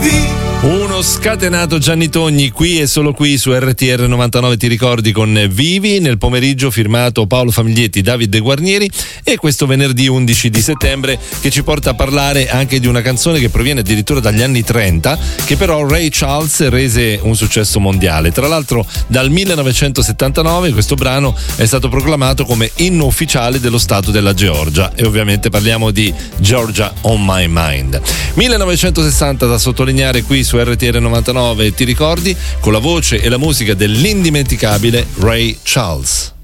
Uno scatenato Gianni Togni qui e solo qui su RTR 99, ti ricordi, con Vivi. Nel pomeriggio firmato Paolo Famiglietti, Davide Guarnieri, e questo venerdì 11 di settembre che ci porta a parlare anche di una canzone che proviene addirittura dagli anni 30, che però Ray Charles rese un successo mondiale. Tra l'altro dal 1979 questo brano è stato proclamato come inno ufficiale dello stato della Georgia, e ovviamente parliamo di Georgia on My Mind. 1960 da sottolineare qui su RTR 99, ti ricordi, con la voce e la musica dell'indimenticabile Ray Charles.